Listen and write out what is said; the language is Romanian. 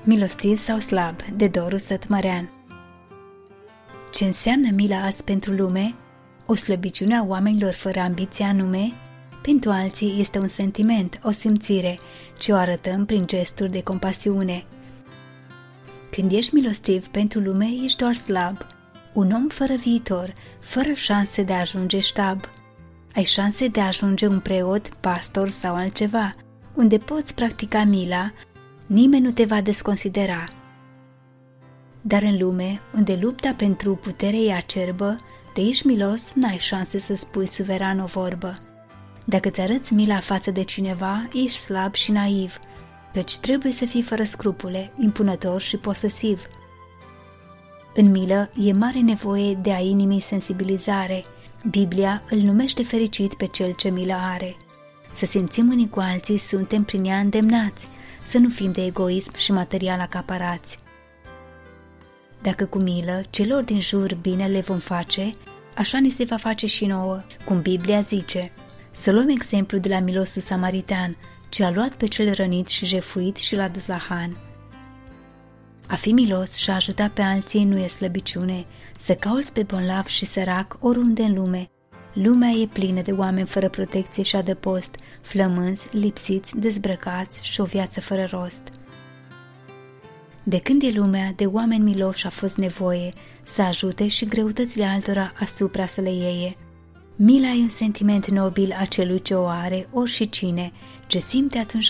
Milostiv sau slab, de Doru Sătmărean. Ce înseamnă mila azi pentru lume? O slăbiciune a oamenilor fără ambiție anume? Pentru alții este un sentiment, o simțire, ce o arătăm prin gesturi de compasiune. Când ești milostiv pentru lume, ești doar slab, un om fără viitor, fără șanse de a ajunge ștab. Ai șanse de a ajunge un preot, pastor sau altceva, unde poți practica mila, nimeni nu te va desconsidera. Dar în lume, unde lupta pentru putere e acerbă, de ești milos, n-ai șanse să spui suveran o vorbă. Dacă îți arăți mila față de cineva, ești slab și naiv, căci trebuie să fii fără scrupule, impunător și posesiv. În milă e mare nevoie de a inimii sensibilizare. Biblia îl numește fericit pe cel ce milă are. Să simțim unii cu alții, suntem prin ea îndemnați, să nu fim de egoism și material acaparați. Dacă cu milă celor din jur bine le vom face, așa ni se va face și nouă, cum Biblia zice. Să luăm exemplu de la milosul samaritan, ce a luat pe cel rănit și jefuit și l-a dus la Han. A fi milos și a ajuta pe alții nu e slăbiciune, să cauți pe bolnav și sărac oriunde în lume. Lumea e plină de oameni fără protecție și adăpost, flămânzi, lipsiți, dezbrăcați și o viață fără rost. De când e lumea, de oameni miloși a fost nevoie să ajute și greutățile altora asupra să le iei. Mila e un sentiment nobil a celui ce o are, ori și cine, ce simte atunci